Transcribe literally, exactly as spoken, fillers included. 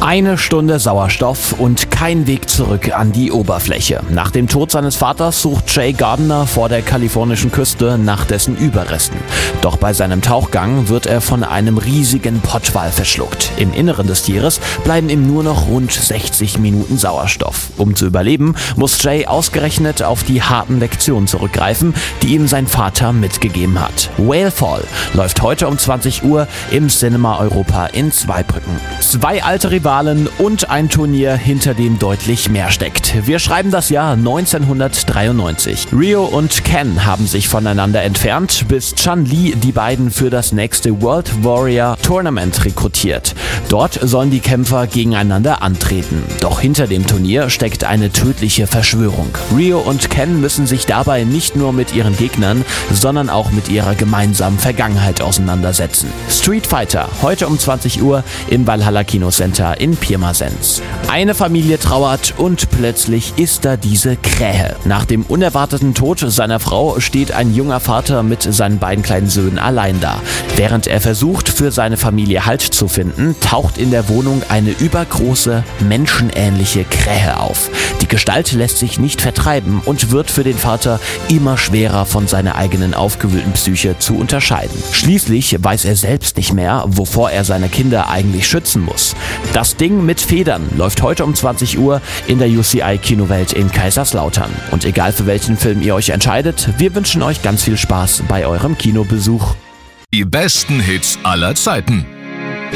Eine Stunde Sauerstoff und kein Weg zurück an die Oberfläche. Nach dem Tod seines Vaters sucht Jay Gardner vor der kalifornischen Küste nach dessen Überresten. Doch bei seinem Tauchgang wird er von einem riesigen Pottwal verschluckt. Im Inneren des Tieres bleiben ihm nur noch rund sechzig Minuten Sauerstoff. Um zu überleben, muss Jay ausgerechnet auf die harten Lektionen zurückgreifen, die ihm sein Vater mitgegeben hat. Whalefall läuft heute um zwanzig Uhr im Cinema Europa in Zweibrücken. Zwei alte Rivalen und ein Turnier, hinter dem deutlich mehr steckt. Wir schreiben das Jahr neunzehnhundertdreiundneunzig. Ryo und Ken haben sich voneinander entfernt, bis Chun-Li die beiden für das nächste World Warrior Tournament rekrutiert. Dort sollen die Kämpfer gegeneinander antreten. Doch hinter dem Turnier steckt eine tödliche Verschwörung. Ryo und Ken müssen sich dabei nicht nur mit ihren Gegnern, sondern auch mit ihrer gemeinsamen Vergangenheit auseinandersetzen. Street Fighter, heute um zwanzig Uhr im Valhalla Kinocenter in Pirmasens. Eine Familie trauert und plötzlich ist da diese Krähe. Nach dem unerwarteten Tod seiner Frau steht ein junger Vater mit seinen beiden kleinen Söhnen allein da. Während er versucht, für seine Familie Halt zu finden, taucht in der Wohnung eine übergroße, menschenähnliche Krähe auf. Die Gestalt lässt sich nicht vertreiben und wird für den Vater immer schwerer von seiner eigenen aufgewühlten Psyche zu unterscheiden. Schließlich weiß er selbst nicht mehr, wovor er seine Kinder eigentlich schützen muss. Das Ding mit Federn läuft heute um zwanzig Uhr in der U C I-Kinowelt in Kaiserslautern. Und egal für welchen Film ihr euch entscheidet, wir wünschen euch ganz viel Spaß bei eurem Kinobesuch. Die besten Hits aller Zeiten.